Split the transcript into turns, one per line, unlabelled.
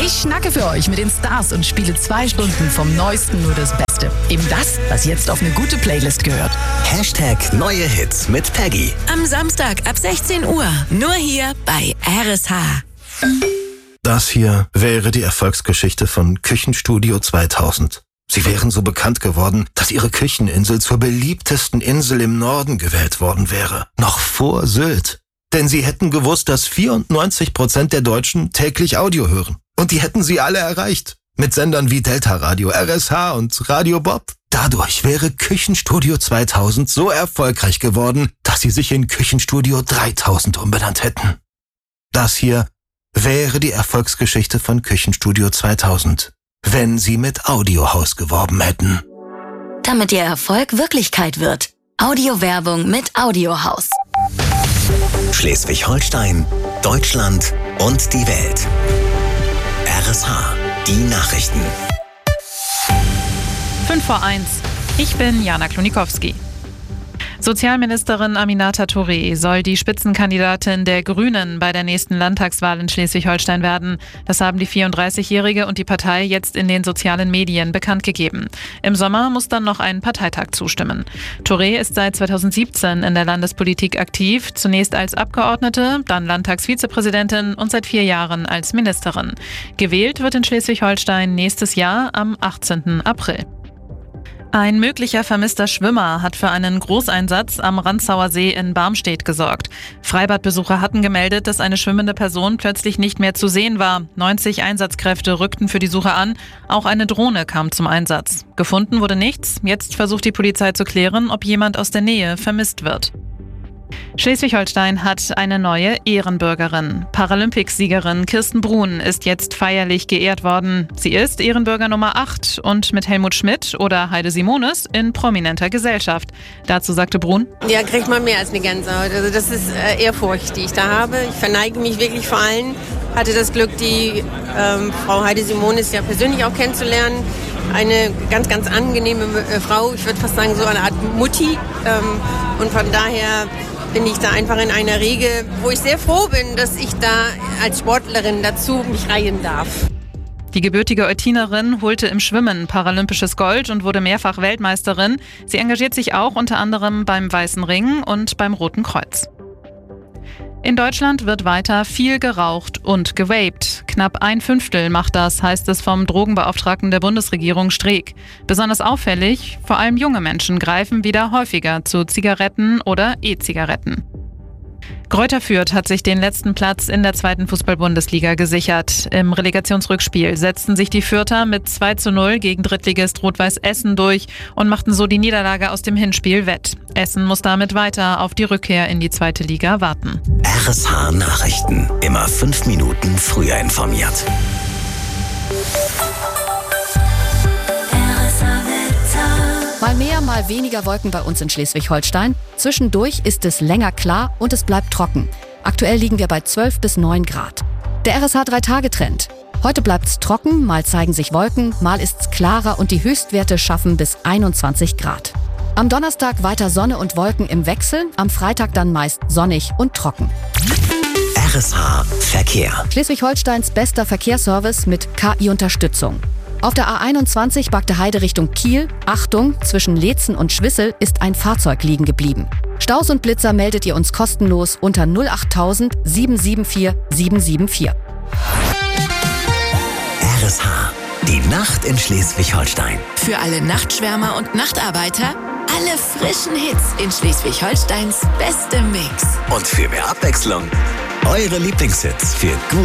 Ich schnacke für euch mit den Stars und spiele 2 Stunden vom Neuesten nur das Beste. Eben das, was jetzt auf eine gute Playlist gehört.
#Neue Hits mit Peggy.
Am Samstag ab 16 Uhr. Nur hier bei RSH.
Das hier wäre die Erfolgsgeschichte von Küchenstudio 2000. Sie wären so bekannt geworden, dass ihre Kücheninsel zur beliebtesten Insel im Norden gewählt worden wäre. Noch vor Sylt. Denn sie hätten gewusst, dass 94% der Deutschen täglich Audio hören. Und die hätten sie alle erreicht. Mit Sendern wie Delta Radio, RSH und Radio Bob. Dadurch wäre Küchenstudio 2000 so erfolgreich geworden, dass sie sich in Küchenstudio 3000 umbenannt hätten. Das hier wäre die Erfolgsgeschichte von Küchenstudio 2000, wenn sie mit Audiohaus geworben hätten.
Damit Ihr Erfolg Wirklichkeit wird. Audiowerbung mit Audiohaus.
Schleswig-Holstein, Deutschland und die Welt. RSH, die Nachrichten.
5:01. Ich bin Jana Klonikowski. Sozialministerin Aminata Touré soll die Spitzenkandidatin der Grünen bei der nächsten Landtagswahl in Schleswig-Holstein werden. Das haben die 34-Jährige und die Partei jetzt in den sozialen Medien bekannt gegeben. Im Sommer muss dann noch ein Parteitag zustimmen. Touré ist seit 2017 in der Landespolitik aktiv, zunächst als Abgeordnete, dann Landtagsvizepräsidentin und seit 4 Jahren als Ministerin. Gewählt wird in Schleswig-Holstein nächstes Jahr am 18. April. Ein möglicher vermisster Schwimmer hat für einen Großeinsatz am Rantzauer See in Barmstedt gesorgt. Freibadbesucher hatten gemeldet, dass eine schwimmende Person plötzlich nicht mehr zu sehen war. 90 Einsatzkräfte rückten für die Suche an. Auch eine Drohne kam zum Einsatz. Gefunden wurde nichts. Jetzt versucht die Polizei zu klären, ob jemand aus der Nähe vermisst wird. Schleswig-Holstein hat eine neue Ehrenbürgerin. Paralympicsiegerin Kirsten Bruhn ist jetzt feierlich geehrt worden. Sie ist Ehrenbürger Nummer 8 und mit Helmut Schmidt oder Heide Simonis in prominenter Gesellschaft. Dazu sagte Bruhn:
Ja, kriegt man mehr als eine Gänsehaut. Also das ist Ehrfurcht, die ich da habe. Ich verneige mich wirklich vor allen. Hatte das Glück, die Frau Heide Simonis ja persönlich auch kennenzulernen. Eine ganz, ganz angenehme Frau. Ich würde fast sagen, so eine Art Mutti. Und von daher bin ich da einfach in einer Riege, wo ich sehr froh bin, dass ich da als Sportlerin dazu mich reihen darf.
Die gebürtige Eutinerin holte im Schwimmen paralympisches Gold und wurde mehrfach Weltmeisterin. Sie engagiert sich auch unter anderem beim Weißen Ring und beim Roten Kreuz. In Deutschland wird weiter viel geraucht und gewaped. Knapp 1/5 macht das, heißt es vom Drogenbeauftragten der Bundesregierung Streeck. Besonders auffällig, vor allem junge Menschen greifen wieder häufiger zu Zigaretten oder E-Zigaretten. Greuther Fürth hat sich den letzten Platz in der 2. Fußball-Bundesliga gesichert. Im Relegationsrückspiel setzten sich die Fürther mit 2:0 gegen Drittligist Rot-Weiß Essen durch und machten so die Niederlage aus dem Hinspiel wett. Essen muss damit weiter auf die Rückkehr in die 2. Liga warten.
RSH Nachrichten. Immer 5 Minuten früher informiert.
Mal mehr, mal weniger Wolken bei uns in Schleswig-Holstein. Zwischendurch ist es länger klar und es bleibt trocken. Aktuell liegen wir bei 12 bis 9 Grad. Der RSH 3-Tage-Trend. Heute bleibt's trocken, mal zeigen sich Wolken, mal ist's klarer und die Höchstwerte schaffen bis 21 Grad. Am Donnerstag weiter Sonne und Wolken im Wechsel, am Freitag dann meist sonnig und trocken.
RSH Verkehr.
Schleswig-Holsteins bester Verkehrsservice mit KI-Unterstützung. Auf der A21 Bagde-Heide Richtung Kiel, Achtung, zwischen Leetzen und Schwissel ist ein Fahrzeug liegen geblieben. Staus und Blitzer meldet ihr uns kostenlos unter 08000 774 774.
RSH, die Nacht in Schleswig-Holstein.
Für alle Nachtschwärmer und Nachtarbeiter alle frischen Hits in Schleswig-Holsteins bestem Mix.
Und für mehr Abwechslung, eure Lieblingshits für gut